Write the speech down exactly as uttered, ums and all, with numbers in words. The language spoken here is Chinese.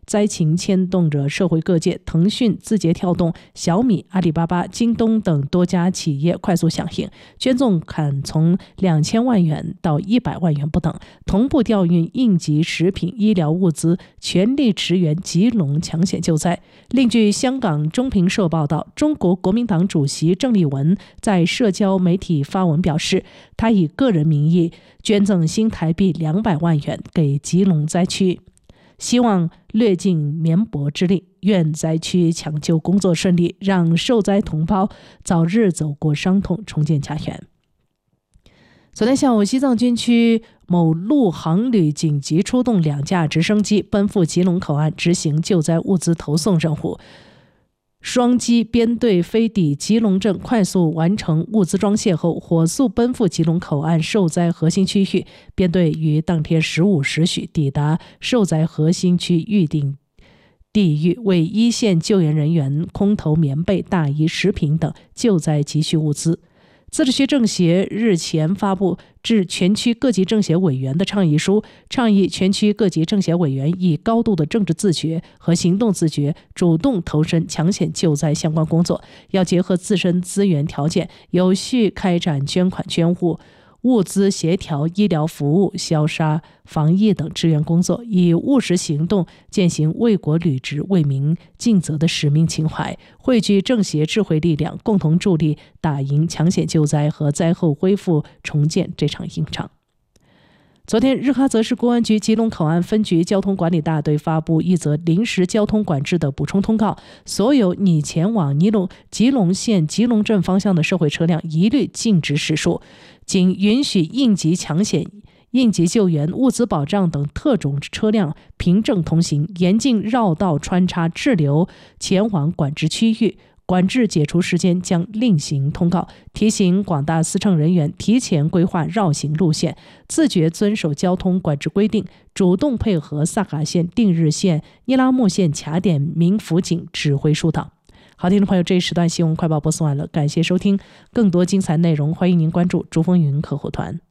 灾情牵动着社会各界，腾讯、字节跳动、小米、阿里巴巴、京东等多家企业快速响应，捐赠款从两千万元到一百万元不等，同步调运应急食品、医疗物资，全力驰援吉隆抢险救灾。另据香港中评社报道，中国国民党主席郑丽文在社交媒体发文表示，他以个人名义捐赠新台币两百万元给吉隆灾区，希望略尽绵薄之力，愿灾区抢救工作顺利，让受灾同胞早日走过伤痛，重建家园。昨天下午，西藏军区某陆航旅紧急出动两架直升机奔赴吉隆口岸执行救灾物资投送任务。双机编队飞抵吉隆镇，快速完成物资装卸后，火速奔赴吉隆口岸受灾核心区域。编队于当天十五时许抵达受灾核心区预定地域，为一线救援人员空投棉被、大衣、食品等救灾急需物资。自治区政协日前发布致全区各级政协委员的倡议书，倡议全区各级政协委员以高度的政治自觉和行动自觉，主动投身抢险救灾相关工作，要结合自身资源条件，有序开展捐款捐物、物资协调、医疗服务、消杀、防疫等支援工作，以务实行动践行为国履职、为民尽责的使命情怀，汇聚政协智慧力量，共同助力打赢抢险救灾和灾后恢复重建这场硬仗。昨天，日喀则市公安局吉隆口岸分局交通管理大队发布一则临时交通管制的补充通告，所有拟前往尼龙吉隆县吉隆镇方向的社会车辆一律禁止驶入，仅允许应急抢险、应急救援、物资保障等特种车辆凭证通行，严禁绕道穿插滞留前往管制区域。管制解除时间将另行通告，提醒广大司乘人员提前规划绕行路线，自觉遵守交通管制规定，主动配合萨卡县、定日县、伊拉木县卡点民辅警指挥疏导。好，听众朋友，这一时段新闻快报播送完了，感谢收听，更多精彩内容欢迎您关注珠峰云客户团。